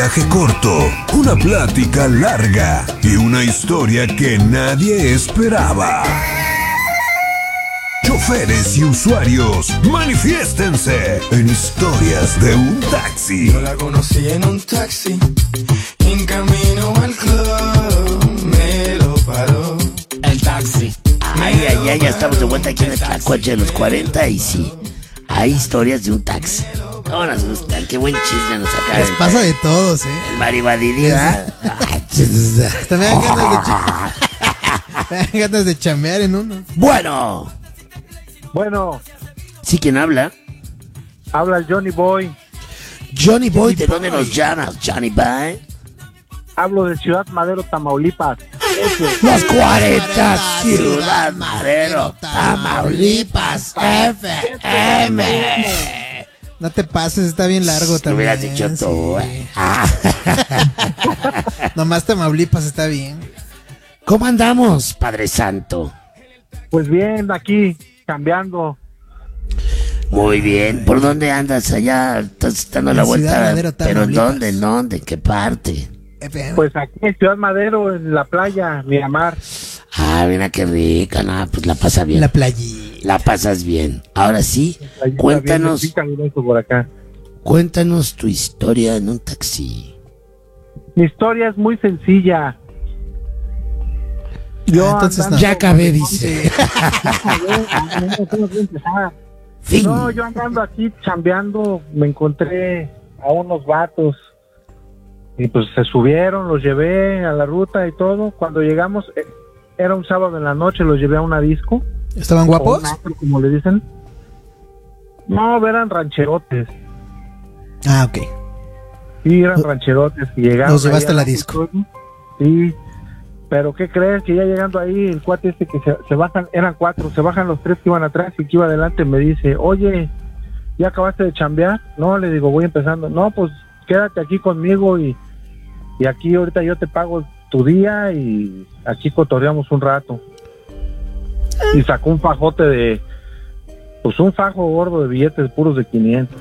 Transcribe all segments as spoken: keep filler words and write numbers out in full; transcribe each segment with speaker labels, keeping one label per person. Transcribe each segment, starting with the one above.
Speaker 1: viaje corto, una plática larga y una historia que nadie esperaba. Choferes y usuarios, manifiéstense en Historias de un Taxi.
Speaker 2: Yo la conocí en un taxi, en camino al club, me lo paró
Speaker 3: el taxi. Ay, ay, ay, ya estamos de vuelta aquí en el Tlacuache de los cuarenta y sí, hay historias de un taxi. ¿Cómo nos gustan? Qué buen chisme nos acaba.
Speaker 4: Les pasa de todos, ¿eh?
Speaker 3: El Maribadini, ¿verdad?
Speaker 4: También hay ganas de, ch- hay ganas de chamear en uno.
Speaker 3: Bueno.
Speaker 5: Bueno.
Speaker 3: ¿Sí quién habla?
Speaker 5: Habla el Johnny Boy.
Speaker 3: Johnny Boy, ¿de dónde nos llamas, Johnny Boy?
Speaker 5: Hablo de Ciudad Madero, Tamaulipas.
Speaker 3: Los cuarenta, Ciudad Madero, Tamaulipas, F M.
Speaker 4: No te pases, está bien largo también.
Speaker 3: Lo hubieras dicho
Speaker 4: sí.
Speaker 3: tú, eh.
Speaker 4: Nomás Tamaulipas está bien.
Speaker 3: ¿Cómo andamos, Padre Santo?
Speaker 5: Pues bien, aquí, cambiando.
Speaker 3: Muy bien. ¿Por dónde andas allá? Estás dando
Speaker 4: En
Speaker 3: la
Speaker 4: Ciudad
Speaker 3: vuelta.
Speaker 4: Madero,
Speaker 3: ¿Pero en
Speaker 4: Tamaulipas.
Speaker 3: dónde? ¿En dónde? ¿En qué parte?
Speaker 4: F M.
Speaker 5: Pues aquí en Ciudad Madero, en la playa, Miramar.
Speaker 3: Ah, mira qué rica, no, pues la pasa bien.
Speaker 4: La playita.
Speaker 3: La pasas bien. Ahora sí,
Speaker 5: Ahí
Speaker 3: cuéntanos,
Speaker 5: está bien, bien por acá.
Speaker 3: cuéntanos tu historia en un taxi.
Speaker 5: Mi historia es muy sencilla. Yo
Speaker 4: Ah, entonces
Speaker 5: andando-
Speaker 4: no.
Speaker 3: Ya acabé, dice. Fin.
Speaker 5: No, yo andando aquí chambeando, me encontré a unos vatos y pues se subieron, los llevé a la ruta y todo. Cuando llegamos, eh, era un sábado en la noche, los llevé a una disco.
Speaker 4: ¿Estaban
Speaker 5: o
Speaker 4: guapos?
Speaker 5: un antro, como le dicen. No, eran rancherotes.
Speaker 4: Ah, ok.
Speaker 5: Sí, eran rancherotes. Y llegaron
Speaker 4: Los llevaste
Speaker 5: ahí
Speaker 4: a la
Speaker 5: la
Speaker 4: disco.
Speaker 5: Sí. Pero ¿qué crees? Que ya llegando ahí, el cuate este que se, se bajan, eran cuatro, se bajan los tres que iban atrás y que iba adelante, me dice, oye, ¿ya acabaste de chambear? No, le digo, voy empezando. No, pues quédate aquí conmigo y, y aquí ahorita yo te pago tu día y aquí cotorreamos un rato. Y sacó un fajote de, pues un fajo gordo de billetes puros de quinientos.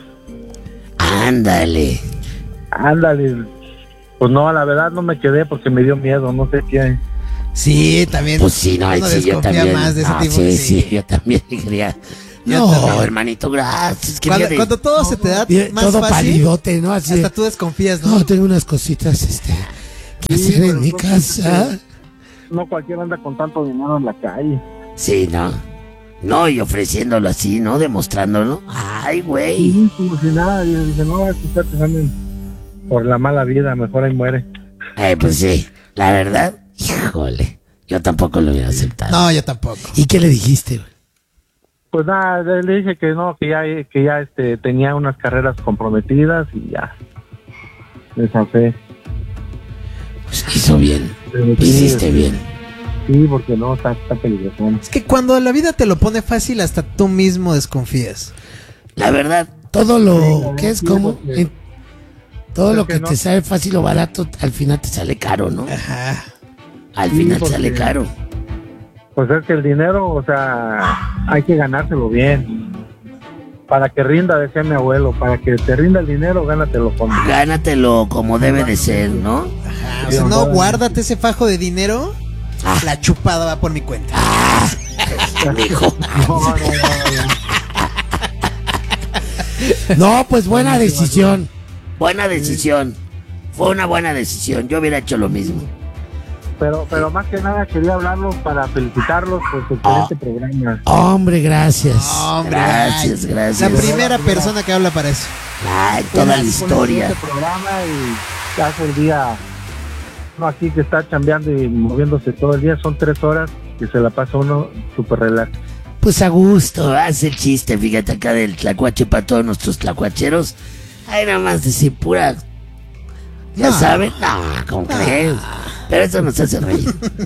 Speaker 3: Ándale.
Speaker 5: Ándale. Pues no, la verdad no me quedé porque me dio miedo, no sé qué.
Speaker 4: Sí, también.
Speaker 3: Pues sí, no,
Speaker 4: uno
Speaker 3: sí, yo
Speaker 4: desconfía
Speaker 3: también.
Speaker 4: más de ese
Speaker 3: Ah,
Speaker 4: tipo.
Speaker 3: sí, sí, yo también quería.
Speaker 4: Yo
Speaker 3: No,
Speaker 4: también.
Speaker 3: hermanito, gracias. Quería
Speaker 4: Cuando,
Speaker 3: de-
Speaker 4: cuando todo se te da
Speaker 3: Bien,
Speaker 4: más
Speaker 3: todo
Speaker 4: fácil,
Speaker 3: palidote, ¿no? Así.
Speaker 4: hasta tú desconfías, ¿no?
Speaker 3: No, tengo unas cositas, este, que
Speaker 5: Sí,
Speaker 3: hacer en
Speaker 5: pero
Speaker 3: mi
Speaker 5: no,
Speaker 3: casa.
Speaker 5: No cualquiera anda con tanto dinero en la calle.
Speaker 3: Sí, no. No, y ofreciéndolo así, ¿no? Demostrándolo. Ay, güey.
Speaker 5: Sí, como si nada, y dice, no, es que ustedes salen por la mala vida, mejor ahí muere.
Speaker 3: Eh, pues sí, la verdad, híjole, yo tampoco lo hubiera aceptado.
Speaker 4: No, yo tampoco.
Speaker 3: ¿Y qué le dijiste, güey?
Speaker 5: Pues nada, le le dije que no, que ya, que ya este, tenía unas carreras comprometidas y ya. Les hace.
Speaker 3: Pues hizo bien,
Speaker 5: Pero sí,
Speaker 3: hiciste bien.
Speaker 5: Sí, porque no, está, está peligroso.
Speaker 4: Es que cuando la vida te lo pone fácil, hasta tú mismo desconfías.
Speaker 3: La verdad, todo lo que es
Speaker 5: sí,
Speaker 3: como...
Speaker 5: porque-
Speaker 3: en- todo
Speaker 5: es
Speaker 3: lo
Speaker 5: que
Speaker 3: que
Speaker 5: no-
Speaker 3: te sale fácil o barato, al final te sale caro, ¿no?
Speaker 4: Ajá.
Speaker 3: Al
Speaker 5: Sí,
Speaker 3: final
Speaker 5: porque-
Speaker 3: sale caro.
Speaker 5: Pues es que el dinero, o sea, hay que ganárselo bien. Para que rinda, decía mi abuelo, para que te rinda el dinero, gánatelo con...
Speaker 3: Gánatelo como debe de ser, ¿no?
Speaker 4: Ajá. O sea, no, guárdate ese fajo de dinero.
Speaker 3: Ah.
Speaker 4: La chupada va por mi cuenta.
Speaker 3: Dijo.
Speaker 5: No, no, no, no.
Speaker 3: No, pues buena decisión. Buena decisión. Fue una buena decisión. Yo hubiera hecho lo mismo.
Speaker 5: Pero, pero más que nada quería hablarlos para felicitarlos por su excelente programa.
Speaker 3: Hombre, gracias.
Speaker 4: Hombre,
Speaker 3: gracias,
Speaker 4: ay,
Speaker 3: gracias.
Speaker 4: La primera persona que habla para eso.
Speaker 3: Ay, toda la historia.
Speaker 5: Este programa y hace el día, no aquí que está chambeando y moviéndose todo el día, son tres horas que se la pasa uno súper relax.
Speaker 3: Pues a gusto, hace el chiste, fíjate acá del tlacuache para todos nuestros tlacuacheros. Ay, nada más decir pura. Ya
Speaker 4: No.
Speaker 3: saben, no, ¿cómo creen? Pero eso nos hace reír.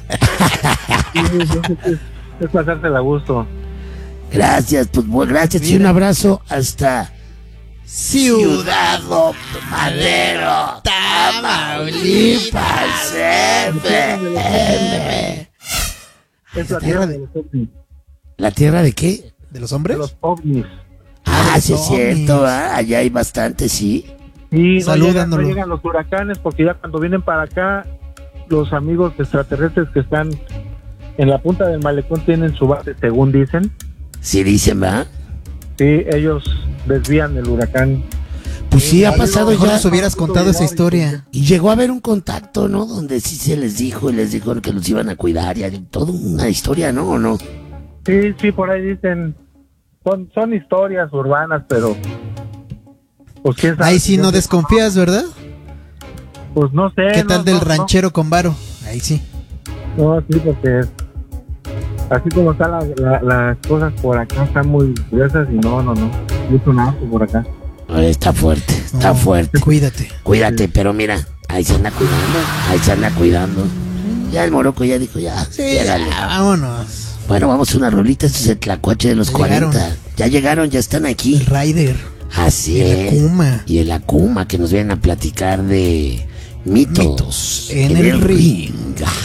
Speaker 5: Es pasársela a gusto.
Speaker 3: Gracias, pues bueno, gracias y
Speaker 4: Mira.
Speaker 3: un abrazo hasta Ciudad Madero, Tamaulipas, F M.
Speaker 5: Es la
Speaker 4: tierra
Speaker 5: tierra
Speaker 4: de-
Speaker 5: de los ovnis.
Speaker 3: ¿La tierra de qué?
Speaker 4: ¿De los
Speaker 5: De
Speaker 4: hombres?
Speaker 5: los ovnis.
Speaker 3: Ah, sí es
Speaker 4: ovnis.
Speaker 3: cierto, ah, allá hay bastante, sí.
Speaker 5: Y no llegan, no
Speaker 4: saludándolo.
Speaker 5: llegan los huracanes porque ya cuando vienen para acá, los amigos extraterrestres que están en la punta del malecón tienen su base, según dicen.
Speaker 3: Sí dicen, ¿verdad?
Speaker 5: Sí, ellos desvían el huracán.
Speaker 3: Pues sí, ha pasado
Speaker 4: Mejor
Speaker 3: ya.
Speaker 4: nos hubieras contado esa historia.
Speaker 3: Y llegó a haber un contacto, ¿no? Donde sí se les dijo y les dijo que los iban a cuidar y hay toda una historia, ¿no? ¿O no?
Speaker 5: Sí, sí, por ahí dicen, son, son historias urbanas, pero pues quién sabe.
Speaker 4: Ahí sí no desconfías, ¿verdad?
Speaker 5: Pues no sé.
Speaker 4: ¿Qué
Speaker 5: no,
Speaker 4: tal del
Speaker 5: no,
Speaker 4: ranchero con varo? Ahí sí.
Speaker 5: No, no, sí, porque así como están la, la, las cosas por acá, están muy gruesas y no, no, no, mucho nada por acá.
Speaker 3: Ay, está fuerte, está
Speaker 4: No,
Speaker 3: fuerte.
Speaker 4: Cuídate.
Speaker 3: Cuídate, pero mira, ahí se anda cuidando, ahí se anda cuidando. Ya el Morocco ya dijo, ya,
Speaker 4: Sí,
Speaker 3: llégale.
Speaker 4: ya, vámonos.
Speaker 3: Bueno, vamos a una rolita, este es el Tlacuache de los
Speaker 4: Ya llegaron.
Speaker 3: cuarenta. Ya llegaron, ya están aquí.
Speaker 4: El Rider.
Speaker 3: Así
Speaker 4: El
Speaker 3: es.
Speaker 4: Akuma.
Speaker 3: Y el Akuma, que nos vienen a platicar de mitos,
Speaker 4: Mitos en el ring.
Speaker 3: ring.